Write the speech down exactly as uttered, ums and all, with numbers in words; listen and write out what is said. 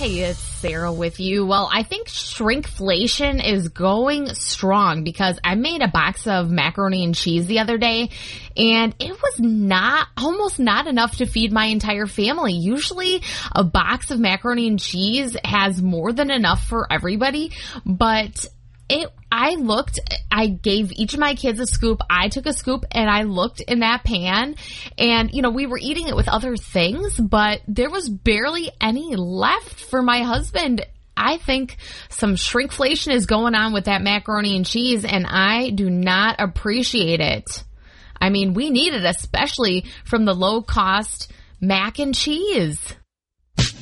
Hey, it's Sarah with you. Well, I think shrinkflation is going strong because I made a box of macaroni and cheese the other day, and it was not, almost not enough to feed my entire family. Usually a box of macaroni and cheese has more than enough for everybody, but it, I looked, I gave each of my kids a scoop. I took a scoop and I looked in that pan and, you know, we were eating it with other things, but there was barely any left for my husband. I think some shrinkflation is going on with that macaroni and cheese, and I do not appreciate it. I mean, we need it, especially from the low cost mac and cheese.